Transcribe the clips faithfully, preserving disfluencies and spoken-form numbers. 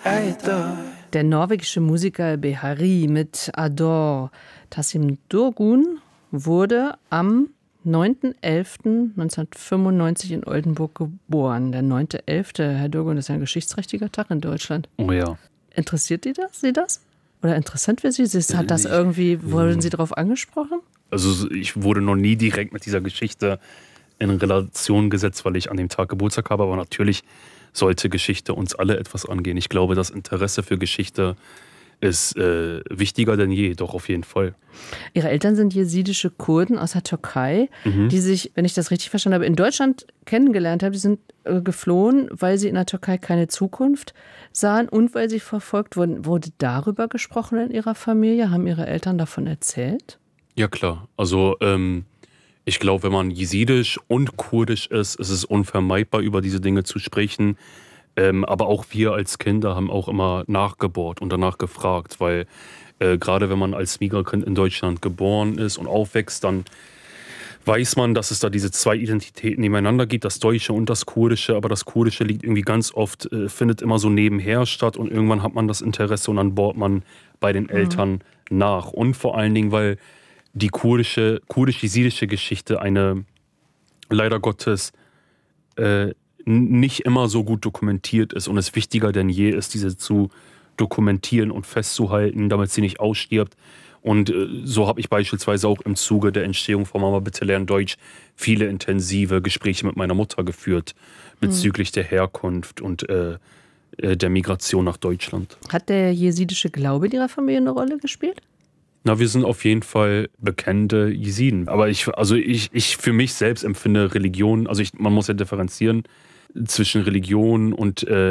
Der norwegische Musiker Behari mit Adore. Tassim Durgun wurde am neunten elften neunzehnhundertfünfundneunzig in Oldenburg geboren. Der neunte elfte, Herr Durgun, ist ein geschichtsträchtiger Tag in Deutschland. Oh ja. Interessiert Sie das? Sie das? Oder interessant für Sie? Sie hat das irgendwie, wurden Sie darauf angesprochen? Also ich wurde noch nie direkt mit dieser Geschichte in Relation gesetzt, weil ich an dem Tag Geburtstag habe, aber natürlich sollte Geschichte uns alle etwas angehen. Ich glaube, das Interesse für Geschichte ist äh, wichtiger denn je, doch auf jeden Fall. Ihre Eltern sind jesidische Kurden aus der Türkei, mhm. die sich, wenn ich das richtig verstanden habe, in Deutschland kennengelernt haben. Die sind äh, geflohen, weil sie in der Türkei keine Zukunft sahen und weil sie verfolgt wurden. Wurde darüber gesprochen in Ihrer Familie? Haben Ihre Eltern davon erzählt? Ja klar, also ähm, ich glaube, wenn man jesidisch und kurdisch ist, ist es unvermeidbar, über diese Dinge zu sprechen. Ähm, aber auch wir als Kinder haben auch immer nachgebohrt und danach gefragt, weil äh, gerade wenn man als Migrant in Deutschland geboren ist und aufwächst, dann weiß man, dass es da diese zwei Identitäten nebeneinander gibt, das Deutsche und das Kurdische, aber das Kurdische liegt irgendwie ganz oft, äh, findet immer so nebenher statt und irgendwann hat man das Interesse und dann bohrt man bei den Eltern mhm. nach. Und vor allen Dingen, weil die kurdische, kurdisch-jesidische Geschichte eine leider Gottes äh, nicht immer so gut dokumentiert ist und es wichtiger denn je ist, diese zu dokumentieren und festzuhalten, damit sie nicht ausstirbt. Und äh, so habe ich beispielsweise auch im Zuge der Entstehung von Mama bitte lernen Deutsch viele intensive Gespräche mit meiner Mutter geführt bezüglich mhm. der Herkunft und äh, der Migration nach Deutschland. Hat der jesidische Glaube in Ihrer Familie eine Rolle gespielt? Na, wir sind auf jeden Fall bekennende Jesiden. Aber ich, also ich, ich für mich selbst empfinde Religion, also ich, man muss ja differenzieren zwischen Religion und äh,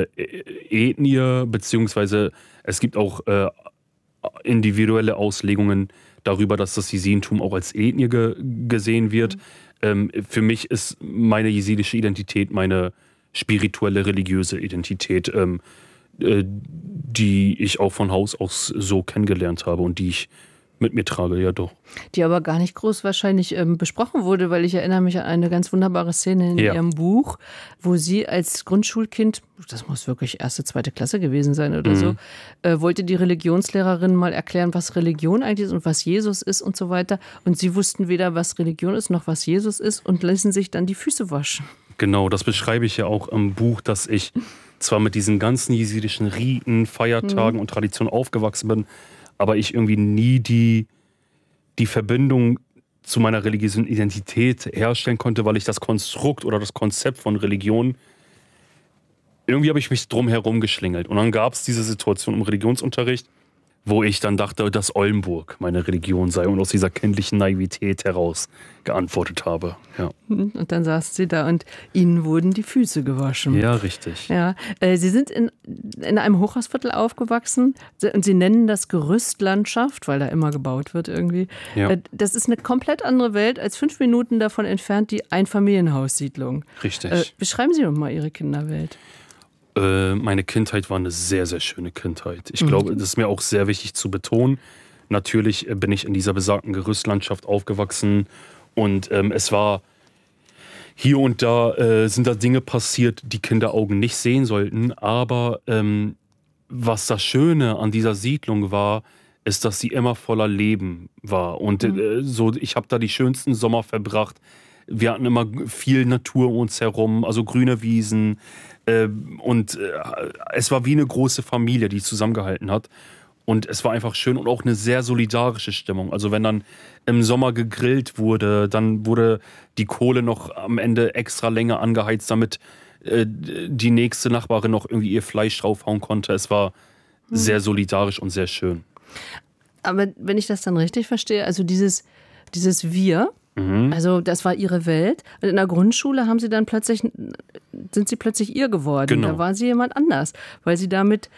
Ethnie, beziehungsweise es gibt auch äh, individuelle Auslegungen darüber, dass das Jesidentum auch als Ethnie ge- gesehen wird. Mhm. Ähm, für mich ist meine jesidische Identität meine spirituelle, religiöse Identität, ähm, äh, die ich auch von Haus aus so kennengelernt habe und die ich mit mir trage, ja doch. Die aber gar nicht groß wahrscheinlich ähm, besprochen wurde, weil ich erinnere mich an eine ganz wunderbare Szene in ja. Ihrem Buch, wo Sie als Grundschulkind, das muss wirklich erste, zweite Klasse gewesen sein oder mhm. so, äh, wollte die Religionslehrerin mal erklären, was Religion eigentlich ist und was Jesus ist und so weiter. Und Sie wussten weder, was Religion ist, noch was Jesus ist und ließen sich dann die Füße waschen. Genau, das beschreibe ich ja auch im Buch, dass ich zwar mit diesen ganzen jesidischen Riten, Feiertagen mhm. und Traditionen aufgewachsen bin, aber ich irgendwie nie die, die Verbindung zu meiner religiösen Identität herstellen konnte, weil ich das Konstrukt oder das Konzept von Religion, irgendwie habe ich mich drum herum geschlingelt. Und dann gab es diese Situation im Religionsunterricht, wo ich dann dachte, dass Oldenburg meine Religion sei und aus dieser kindlichen Naivität heraus geantwortet habe. Ja. Und dann saßen Sie da und Ihnen wurden die Füße gewaschen. Ja, richtig. Ja, äh, Sie sind in, in einem Hochhausviertel aufgewachsen und Sie nennen das Gerüstlandschaft, weil da immer gebaut wird irgendwie. Ja. Äh, das ist eine komplett andere Welt, als fünf Minuten davon entfernt die Einfamilienhaussiedlung. Richtig. Äh, beschreiben Sie doch mal Ihre Kinderwelt. Meine Kindheit war eine sehr, sehr schöne Kindheit. Ich mhm. glaube, das ist mir auch sehr wichtig zu betonen. Natürlich bin ich in dieser besagten Gerüstlandschaft aufgewachsen und ähm, es war hier und da äh, sind da Dinge passiert, die Kinderaugen nicht sehen sollten. Aber ähm, was das Schöne an dieser Siedlung war, ist, dass sie immer voller Leben war. Und mhm. äh, so, ich habe da die schönsten Sommer verbracht. Wir hatten immer viel Natur um uns herum, also grüne Wiesen. Äh, und äh, es war wie eine große Familie, die zusammengehalten hat. Und es war einfach schön und auch eine sehr solidarische Stimmung. Also wenn dann im Sommer gegrillt wurde, dann wurde die Kohle noch am Ende extra länger angeheizt, damit äh, die nächste Nachbarin noch irgendwie ihr Fleisch draufhauen konnte. Es war mhm. sehr solidarisch und sehr schön. Aber wenn ich das dann richtig verstehe, also dieses, dieses Wir, mhm. also das war ihre Welt. Und in der Grundschule haben sie dann plötzlich, sind sie plötzlich ihr geworden. Genau. Da war sie jemand anders, weil sie da mit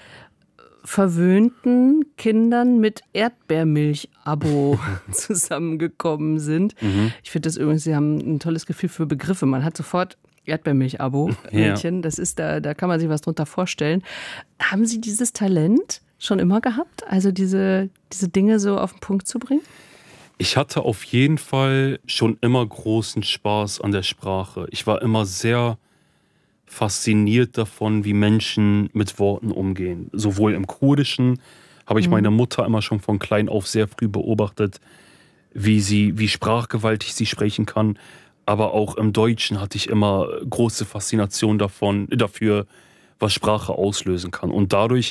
verwöhnten Kindern mit Erdbeermilch-Abo zusammengekommen sind. Mhm. Ich finde das übrigens, sie haben ein tolles Gefühl für Begriffe. Man hat sofort Erdbeermilch-Abo, Mädchen. Ja. Das ist da, da kann man sich was drunter vorstellen. Haben Sie dieses Talent schon immer gehabt? Also diese, diese Dinge so auf den Punkt zu bringen? Ich hatte auf jeden Fall schon immer großen Spaß an der Sprache. Ich war immer sehr fasziniert davon, wie Menschen mit Worten umgehen. Sowohl im Kurdischen habe ich mhm. meine Mutter immer schon von klein auf sehr früh beobachtet, wie sie, wie sprachgewaltig sie sprechen kann. Aber auch im Deutschen hatte ich immer große Faszination davon, dafür, was Sprache auslösen kann. Und dadurch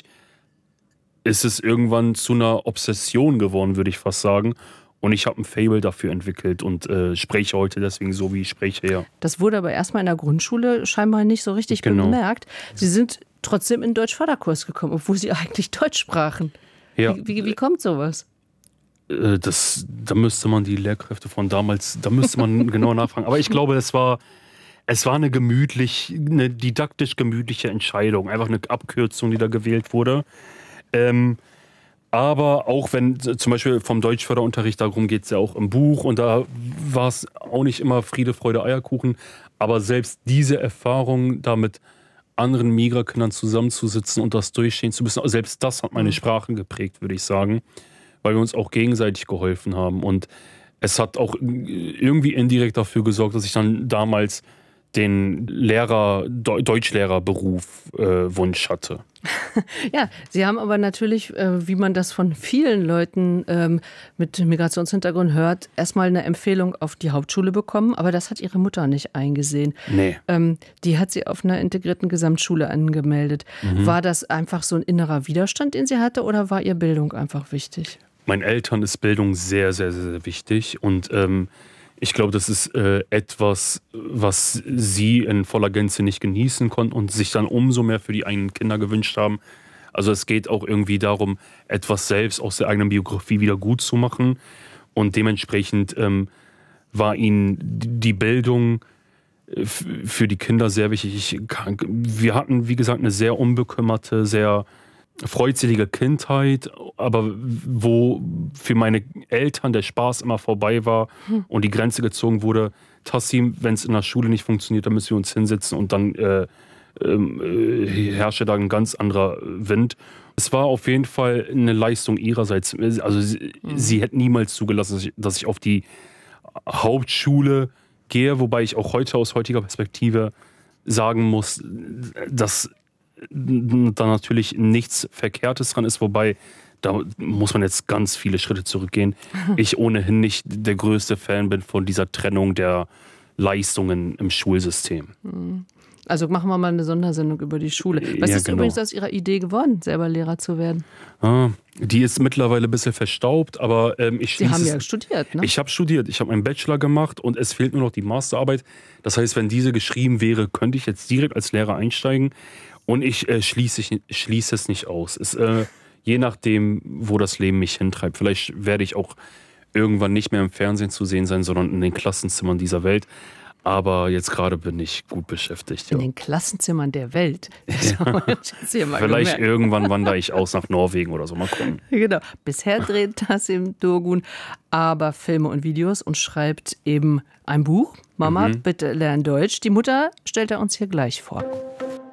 ist es irgendwann zu einer Obsession geworden, würde ich fast sagen. Und ich habe ein Faible dafür entwickelt und äh, spreche heute deswegen so, wie ich spreche. Ja. Das wurde aber erstmal in der Grundschule scheinbar nicht so richtig genau. bemerkt. Sie sind trotzdem in Deutsch-Förderkurs gekommen, obwohl Sie eigentlich Deutsch sprachen. Ja. Wie, wie, wie kommt sowas? Äh, das, da müsste man die Lehrkräfte von damals, da müsste man genau nachfragen. Aber ich glaube, es war, es war eine gemütlich, eine didaktisch gemütliche Entscheidung. Einfach eine Abkürzung, die da gewählt wurde. Ähm, aber auch wenn zum Beispiel vom Deutschförderunterricht, darum geht es ja auch im Buch und da war es auch nicht immer Friede, Freude, Eierkuchen, aber selbst diese Erfahrung, da mit anderen Migra-Kindern zusammenzusitzen und das durchstehen zu müssen, selbst das hat meine Sprachen geprägt, würde ich sagen, weil wir uns auch gegenseitig geholfen haben und es hat auch irgendwie indirekt dafür gesorgt, dass ich dann damals den Lehrer, Deutschlehrerberuf äh, Wunsch hatte. Ja, Sie haben aber natürlich, äh, wie man das von vielen Leuten ähm, mit Migrationshintergrund hört, erstmal eine Empfehlung auf die Hauptschule bekommen, aber das hat Ihre Mutter nicht eingesehen. Nee. Ähm, die hat Sie auf einer integrierten Gesamtschule angemeldet. Mhm. War das einfach so ein innerer Widerstand, den sie hatte, oder war ihr Bildung einfach wichtig? Meinen Eltern ist Bildung sehr, sehr, sehr wichtig und ähm, ich glaube, das ist äh, etwas, was sie in voller Gänze nicht genießen konnten und sich dann umso mehr für die eigenen Kinder gewünscht haben. Also es geht auch irgendwie darum, etwas selbst aus der eigenen Biografie wieder gut zu machen. Und dementsprechend ähm, war ihnen die Bildung für die Kinder sehr wichtig. Ich, wir hatten, wie gesagt, eine sehr unbekümmerte, sehr freudselige Kindheit, aber wo für meine Eltern der Spaß immer vorbei war hm. und die Grenze gezogen wurde, Tassim, wenn es in der Schule nicht funktioniert, dann müssen wir uns hinsetzen und dann äh, äh, herrsche da ein ganz anderer Wind. Es war auf jeden Fall eine Leistung ihrerseits. Also sie, hm. sie hätte niemals zugelassen, dass ich, dass ich auf die Hauptschule gehe, wobei ich auch heute aus heutiger Perspektive sagen muss, dass da natürlich nichts Verkehrtes dran ist, wobei da muss man jetzt ganz viele Schritte zurückgehen. Ich ohnehin nicht der größte Fan bin von dieser Trennung der Leistungen im Schulsystem. Also machen wir mal eine Sondersendung über die Schule. Was ja, ist genau. übrigens aus Ihrer Idee geworden, selber Lehrer zu werden? Ah, die ist mittlerweile ein bisschen verstaubt, aber ähm, ich Sie haben es, ja studiert, ne? Ich habe studiert, ich habe meinen Bachelor gemacht und es fehlt nur noch die Masterarbeit. Das heißt, wenn diese geschrieben wäre, könnte ich jetzt direkt als Lehrer einsteigen. Und ich äh, schließe, ich, schließe es nicht aus. Es, äh, je nachdem, wo das Leben mich hintreibt. Vielleicht werde ich auch irgendwann nicht mehr im Fernsehen zu sehen sein, sondern in den Klassenzimmern dieser Welt. Aber jetzt gerade bin ich gut beschäftigt. In ja. den Klassenzimmern der Welt. Ja. Vielleicht gemerkt. Irgendwann wandere ich aus nach Norwegen oder so. Mal gucken. Genau. Bisher dreht Tassim Durgun aber Filme und Videos und schreibt eben ein Buch. Mama, mhm. bitte lern Deutsch. Die Mutter stellt er uns hier gleich vor.